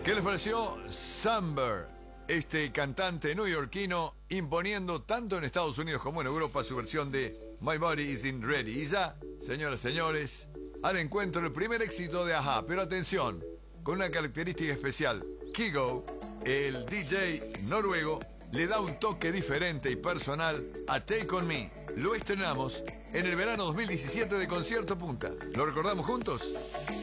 ¿Qué les pareció Samber? Este cantante neoyorquino imponiendo tanto en Estados Unidos como en Europa su versión de My Body Isn't Ready. Y ya, señoras y señores, al encuentro el primer éxito de A-ha. Pero atención, con una característica especial. Kygo, el DJ noruego, le da un toque diferente y personal a Take On Me. Lo estrenamos en el verano 2017 de Concierto Punta. ¿Lo recordamos juntos?